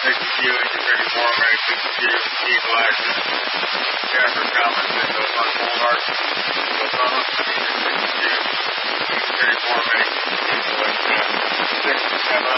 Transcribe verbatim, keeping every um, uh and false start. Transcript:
you, you're pretty warm, right? You, Eagle Access, Jeffrey Cummins, and those on Walmart. Those on us, I mean, you, pretty warm, right? Six to seven.